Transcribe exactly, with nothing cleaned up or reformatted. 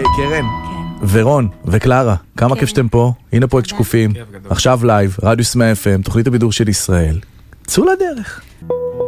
קרן, ורון וקלרה, כמה כיף שאתם פה, הנה פרויקט שקופים, עכשיו לייב, רדיוס מאה אף אם, תוכנית הבידור של ישראל, צאו לדרך.